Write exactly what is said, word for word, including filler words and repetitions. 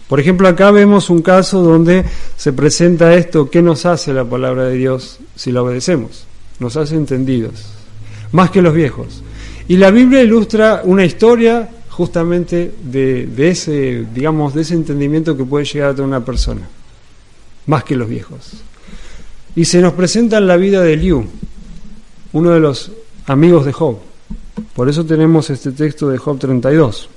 Por ejemplo, acá vemos un caso donde se presenta esto: ¿qué nos hace la palabra de Dios si la obedecemos? Nos hace entendidos, más que los viejos. Y la Biblia ilustra una historia justamente de, de ese, digamos, de ese entendimiento que puede llegar a tener una persona, más que los viejos. Y se nos presenta en la vida de Eliú, uno de los amigos de Job. Por eso tenemos este texto de Job treinta y dos.